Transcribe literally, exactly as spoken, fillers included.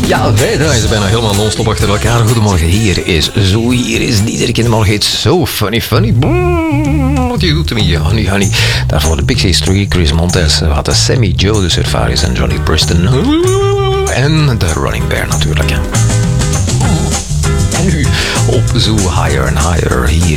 Ja, wij draaien ze bijna helemaal non-stop achter elkaar. Goedemorgen, hier is Zo, hier is Diederik in de morgen. It's so funny, funny. What you do to me, honey, honey. Daarvoor de Pixies, Three, Chris Montez. We hadden Sammy Joe, de Surfaris en Johnny Preston. En de Running Bear natuurlijk. En nu op Zo Higher and Higher hier.